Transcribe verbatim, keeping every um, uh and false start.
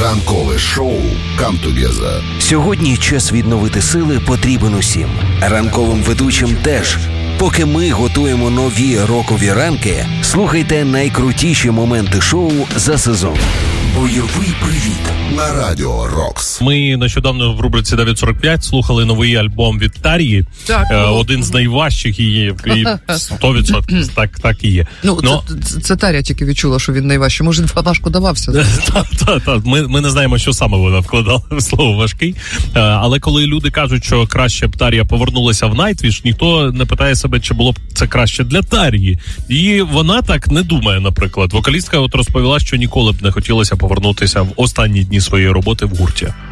Ранкове шоу «Come Together». Сьогодні час відновити сили потрібен усім. Ранковим ведучим теж. Поки ми готуємо нові рокові ранки, слухайте найкрутіші моменти шоу за сезон. Бойовий привіт на Радіо Рокс. Ми нещодавно в рубриці дев'ять сорок п'ять слухали новий альбом від Тарії. Так, е, один з найважчих її, і сто відсотків так, так і є. Ну, Но... це, це Тарія тільки відчула, що він найважчий. Може, важко давався. Так, так, так. Ми, ми не знаємо, що саме вона вкладала в слово важкий. Е, але коли люди кажуть, що краще б Тарія повернулася в Nightwish, ніхто не питає себе, чи було б це краще для Тарії. І вона так не думає, наприклад. Вокалістка от розповіла, що ніколи б не хотілося повернутися в останні дні своєї роботи в гурті.